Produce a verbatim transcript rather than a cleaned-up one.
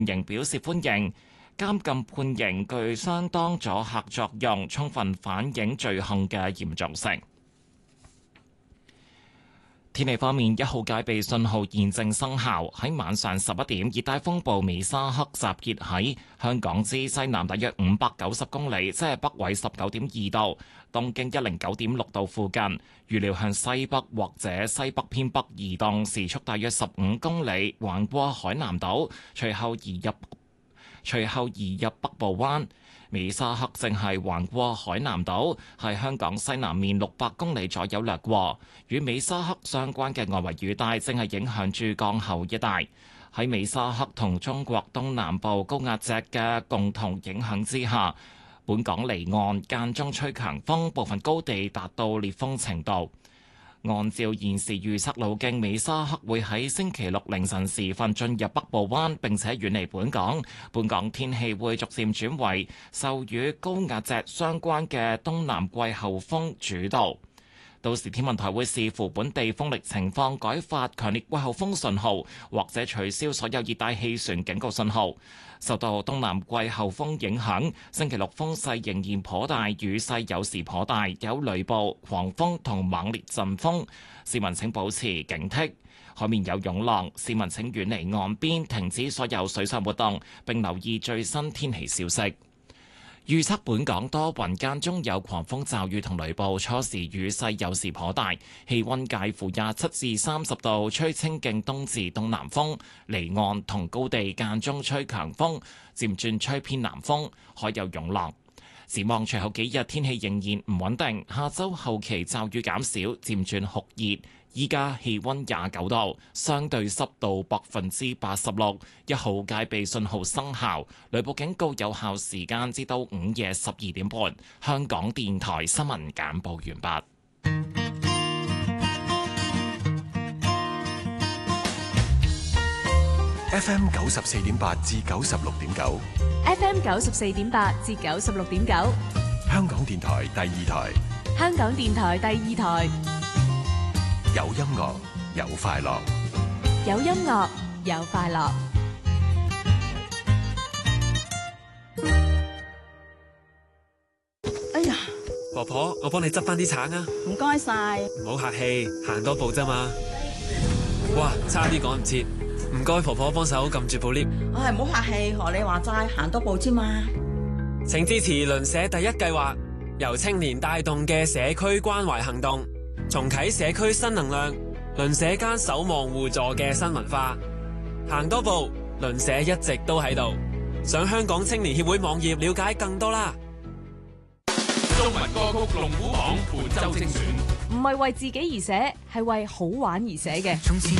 仍表示歡迎。監禁判刑具相當阻嚇作用，充分反映罪行嘅嚴重性。天氣方面，一號戒備信號現正生效。喺晚上十一點，熱帶風暴美沙克集結喺香港之西南大約五百九十公里，即係北緯十九點二度、東經一零九點六度附近。預料向西北或者西北偏北移動，時速大約十五公里，橫過海南島，隨後移入隨後移入北部灣。美沙克正係橫過海南島，喺香港西南面六百公里左右掠過。與美沙克相關嘅外圍雨帶正係影響珠江口一帶。喺美沙克同中國東南部高壓脊嘅共同影響之下，本港離岸間中吹強風，部分高地達到烈風程度。按照現時預測路徑，美沙克會喺星期六凌晨時分進入北部灣，並且遠離本港。本港天氣會逐漸轉為受與高壓脊相關嘅東南季候風主導。到時天文台會視乎本地風力情況改發強烈季候風信號，或者取消所有熱帶氣旋警告信號。受到東南季候風影響，星期六風勢仍然頗大，雨勢有時頗大，有雷暴、狂風同猛烈陣風。市民請保持警惕。海面有湧浪，市民請遠離岸邊，停止所有水上活動，並留意最新天氣消息。預測本港多雲間中有狂風驟雨同雷暴，初時雨勢有時頗大，氣溫介乎廿七至三十度，吹清勁東至東南風，離岸同高地間中吹強風，漸轉吹偏南風，海有湧浪。展望隨後幾日天氣仍然唔穩定，下周後期驟雨減少，漸轉酷熱。依家氣溫廿九度，相對濕度百分之八十六，一號戒備信號生效，雷暴警告有效時間至到午夜十二點半。香港電台新聞簡報完畢。 F M 九十四點八至九十六點九 ，F M 九十四點八至九十六點九， 香港電台第二台， 香港電台第二台。 有音樂，有快樂， 有音樂，有快樂。 哎呀， 婆婆，我幫你執翻啲橙啊！ 唔該晒， 唔好客氣，行多步啫嘛。哇，差啲趕唔切，唔該婆婆幫手撳住部 lift。 唉，唔好客氣，學你話齋，行多步啫嘛。 請支持鄰舍第一計劃，由青年帶動嘅社區關懷行動。重啟社區新能量，鄰舍間守望互助嘅新文化。行多步，鄰舍一直都喺度。上香港青年協會網頁了解更多啦。 中文歌曲龍虎榜本周精選， 唔係為自己而寫，係為好玩而寫嘅。